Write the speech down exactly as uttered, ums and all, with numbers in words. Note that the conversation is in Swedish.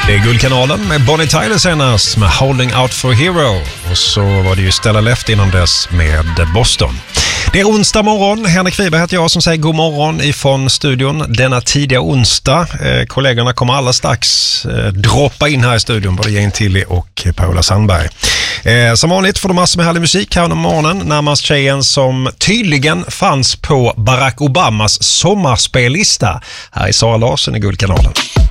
Det är Guldkanalen med Bonnie Tyler senast med Holding Out for Hero. Och så var det ju Stella Left innan dess med Boston. Det är onsdag morgon. Henrik Wiberg heter jag som säger god morgon ifrån studion denna tidiga onsdag. Eh, kollegorna kommer alldeles strax eh, droppa in här i studion, både Jane Tilly och Paula Sandberg. Eh, som vanligt får du massor med härlig musik här under morgonen. Närmast tjejen som tydligen fanns på Barack Obamas sommarspellista. Här är Sara Larsson i Guldkanalen.